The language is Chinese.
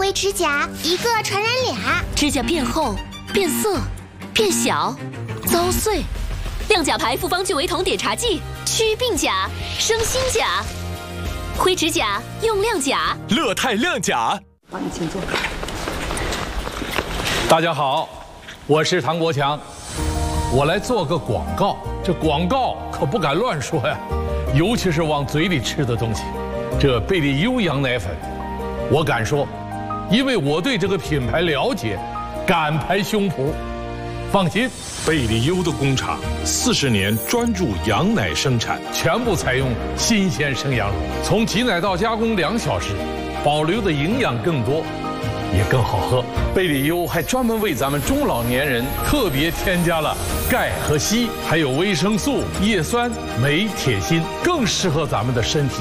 灰指甲，一个传染俩。 指甲变厚、变色、变小、遭碎。亮甲牌复方聚维酮碘茶剂，祛病甲，生新甲。灰指甲用亮甲， 乐泰亮甲。 好，你请坐。 大家好，我是唐国强，我来做个广告。这广告可不敢乱说呀，尤其是往嘴里吃的东西。这贝利优羊奶粉，我敢说，因为我对这个品牌了解，敢拍胸脯。放心， 贝利优的工厂40年专注羊奶生产， 全部采用新鲜生羊乳，从挤奶到加工2小时，保留的营养更多，也更好喝。贝利优还专门为咱们中老年人特别添加了钙和硒，还有维生素、叶酸、镁、铁、锌，更适合咱们的身体。